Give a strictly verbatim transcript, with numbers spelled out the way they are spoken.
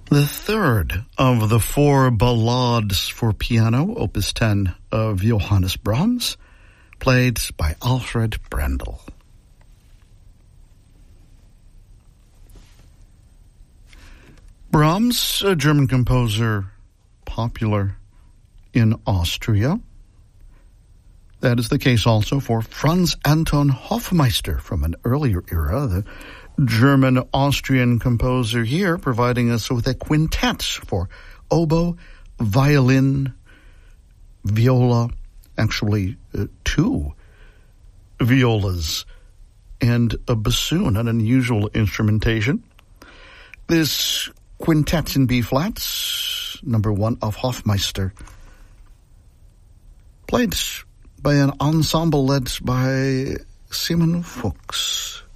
The third of the four ballades for piano, Opus ten of Johannes Brahms, played by Alfred Brendel. Brahms, a German composer, popular in Austria. That is the case also for Franz Anton Hofmeister from an earlier era, the German-Austrian composer here, providing us with a quintet for oboe, violin, viola, actually uh, two violas, and a bassoon, an unusual instrumentation. This quintet in B-flat, number one of Hofmeister, played by an ensemble led by Simon Fuchs.